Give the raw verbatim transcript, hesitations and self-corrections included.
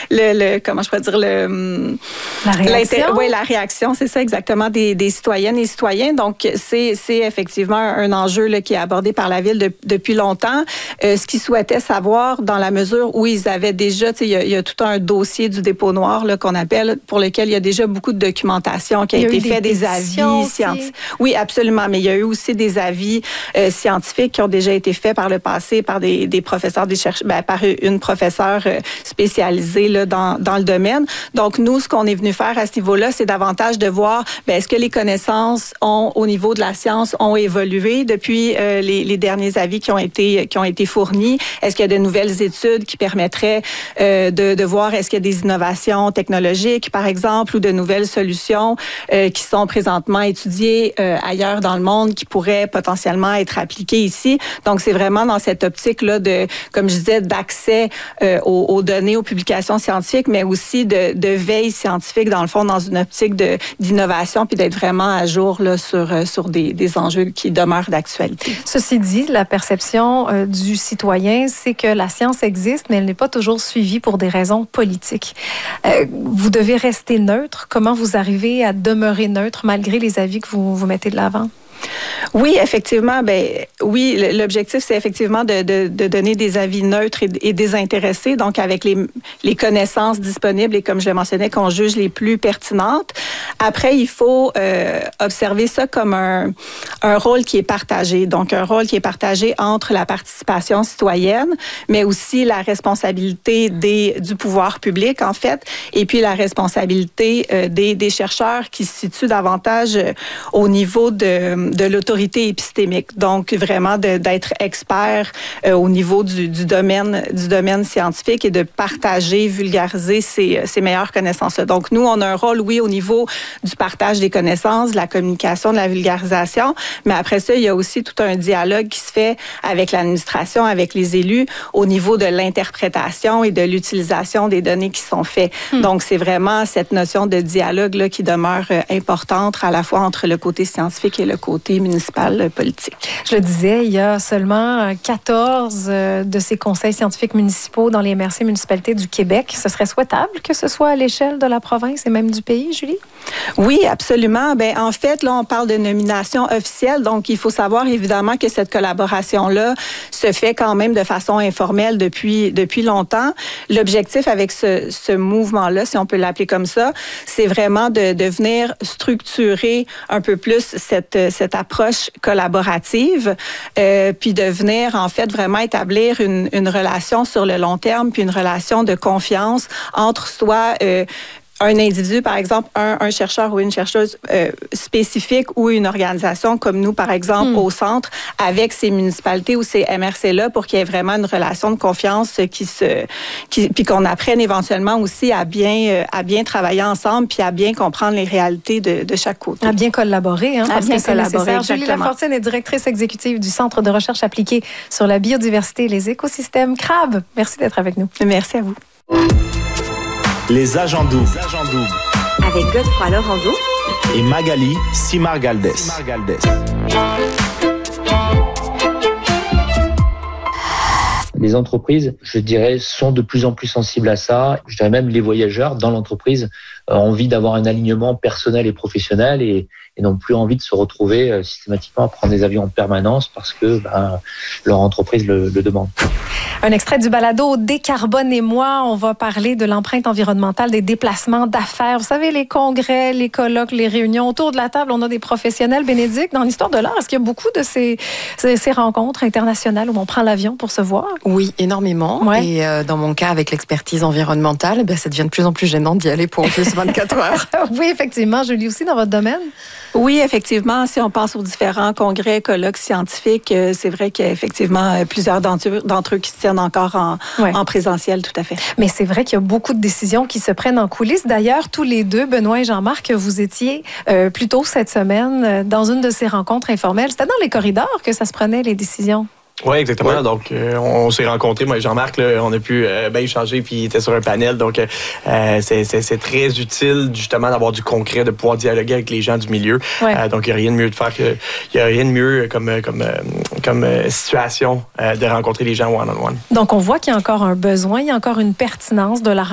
le, le comment je pourrais dire le la réaction. Oui, la réaction, c'est ça exactement des, des citoyennes et citoyens. Donc c'est c'est effectivement un enjeu là, qui est abordé par la ville de, depuis longtemps. Euh, ce qu'ils souhaitaient savoir, dans la mesure où ils avaient déjà, tu sais, il y a, il y a tout un dossier du dépôt noir là, qu'on appelle, pour lequel il y a déjà beaucoup de documentation qui a, a été fait, des, des avis scientifiques. Oui, absolument. Mais il y a eu aussi des avis euh, scientifiques qui ont déjà été faits par le passé par des, des professeurs, des chercheurs, ben, par une professeure euh, spécialisée là, dans, dans le domaine. Donc, nous, ce qu'on est venu faire à ce niveau-là, c'est davantage de voir, ben, est-ce que les connaissances ont, au niveau de la science ont évolué depuis euh, les, les derniers avis qui ont été, qui ont été fournis? Est-ce qu'il y a de nouvelles études qui permettraient euh, de, de voir est-ce qu'il y a des innovations technologiques, par exemple, ou de nouvelles solutions euh, qui sont présentement étudiées euh, ailleurs dans le monde qui pourraient potentiellement être appliquées ici. Donc, c'est vraiment dans cette optique-là de, comme je disais, d'accès euh, aux, aux données, aux publications scientifiques, mais aussi de, de veille scientifique, dans le fond, dans une optique de, d'innovation, puis d'être vraiment à jour là, sur, sur des, des enjeux qui demeurent d'actualité. Ceci dit, la perception euh, du citoyen, c'est que la science existe, mais elle n'est pas toujours suivie pour des raisons politiques. Euh, vous devez rester neutre. Comment vous arrivez à demeurer neutre malgré les avis que vous, vous mettez de l'avant? Oui, effectivement. Ben oui, l'objectif, c'est effectivement de, de, de donner des avis neutres et, et désintéressés, donc avec les, les connaissances disponibles et, comme je le mentionnais, qu'on juge les plus pertinentes. Après, il faut euh, observer ça comme un, un rôle qui est partagé, donc un rôle qui est partagé entre la participation citoyenne, mais aussi la responsabilité des, du pouvoir public, en fait, et puis la responsabilité euh, des, des chercheurs qui se situent davantage euh, au niveau de de l'autorité épistémique. Donc, vraiment de, d'être expert euh, au niveau du, du, domaine, du domaine scientifique et de partager, vulgariser ces, ces meilleures connaissances-là. Donc, nous, on a un rôle, oui, au niveau du partage des connaissances, de la communication, de la vulgarisation, mais après ça, il y a aussi tout un dialogue qui se fait avec l'administration, avec les élus, au niveau de l'interprétation et de l'utilisation des données qui sont faites. Hmm. Donc, c'est vraiment cette notion de dialogue-là qui demeure euh, importante à la fois entre le côté scientifique et le côté municipal politique. Je le disais, il y a seulement quatorze de ces conseils scientifiques municipaux dans les M R C municipalités du Québec. Ce serait souhaitable que ce soit à l'échelle de la province et même du pays, Julie? Oui, absolument. Ben, en fait, là, on parle de nomination officielle, donc il faut savoir évidemment que cette collaboration-là se fait quand même de façon informelle depuis, depuis longtemps. L'objectif avec ce, ce mouvement-là, si on peut l'appeler comme ça, c'est vraiment de, de venir structurer un peu plus cette, cette approche collaborative, euh, puis de venir en fait vraiment établir une, une relation sur le long terme, puis une relation de confiance entre soit euh, un individu, par exemple, un, un chercheur ou une chercheuse euh, spécifique ou une organisation comme nous, par exemple, mm. au centre, avec ces municipalités ou ces M R C-là pour qu'il y ait vraiment une relation de confiance qui se, qui, puis qu'on apprenne éventuellement aussi à bien, à bien travailler ensemble puis à bien comprendre les réalités de, de chaque côté. À bien collaborer, hein, parce à bien que c'est collaborer, nécessaire. Julie Lafortune est directrice exécutive du Centre de recherche appliquée sur la biodiversité et les écosystèmes C R A B. Merci d'être avec nous. Merci à vous. Les agents doubles. Avec Godefroy Laurando et Magali Simard-Galdès. Les entreprises, je dirais, sont de plus en plus sensibles à ça. Je dirais même les voyageurs dans l'entreprise ont envie d'avoir un alignement personnel et professionnel et, et n'ont plus envie de se retrouver euh, systématiquement à prendre des avions en permanence parce que ben, leur entreprise le, le demande. Un extrait du balado Décarbonez-moi. On va parler de l'empreinte environnementale des déplacements d'affaires. Vous savez, les congrès, les colloques, les réunions. Autour de la table, on a des professionnels. Bénédicte, dans l'histoire de l'art, est-ce qu'il y a beaucoup de ces, ces, ces rencontres internationales où on prend l'avion pour se voir? Oui, énormément. Ouais. Et euh, dans mon cas, avec l'expertise environnementale, ben, ça devient de plus en plus gênant d'y aller pour plus vingt-quatre heures. Oui, effectivement. Julie, aussi, dans votre domaine? Oui, effectivement. Si on pense aux différents congrès, colloques scientifiques, c'est vrai qu'il y a effectivement plusieurs d'entre eux, d'entre eux qui se tiennent encore en, ouais. en présentiel, tout à fait. Mais c'est vrai qu'il y a beaucoup de décisions qui se prennent en coulisses. D'ailleurs, tous les deux, Benoît et Jean-Marc, vous étiez euh, plus tôt cette semaine dans une de ces rencontres informelles. C'était dans les corridors que ça se prenait, les décisions? Oui, exactement. Ouais. Donc, euh, on s'est rencontrés, moi et Jean-Marc, là, on a pu euh, bien échanger, puis il était sur un panel. Donc, euh, c'est, c'est, c'est très utile, justement, d'avoir du concret, de pouvoir dialoguer avec les gens du milieu. Ouais. Euh, donc, il n'y a rien de mieux de faire que, il n'y a rien de mieux comme, comme, comme situation euh, de rencontrer les gens one-on-one. Donc, on voit qu'il y a encore un besoin, il y a encore une pertinence de la